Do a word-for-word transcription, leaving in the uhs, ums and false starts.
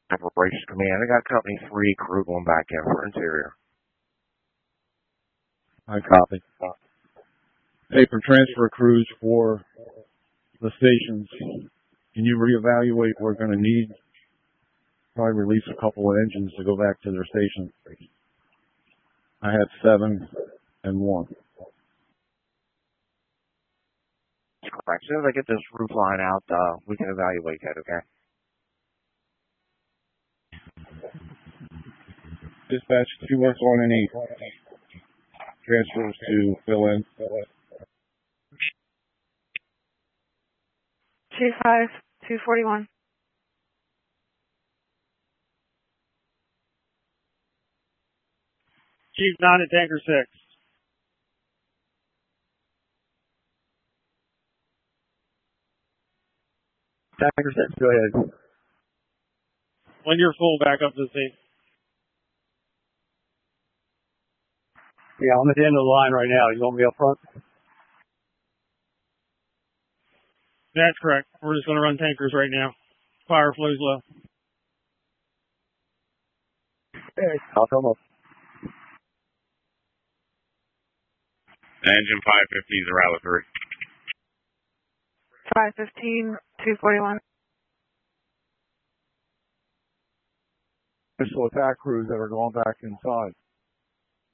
Operations Command. I got Company three crew going back in for interior. I copy. Paper transfer crews for the stations. Can you reevaluate? We're going to need probably release a couple of engines to go back to their station. I had seven and one. Correct. As soon as I get this roof line out, uh, we can evaluate that, okay? Dispatch, if you work on any transfers to fill in. two five two forty-one. Chief nine at Tanker six. Tanker six, go ahead. When you're full, back up to the scene. Yeah, I'm at the end of the line right now. You want me up front? That's correct. We're just going to run tankers right now. Fire flow's low. Okay, I'll come up. Engine five fifty is around three. five fifteen two forty-one. Missile attack crews that are going back inside.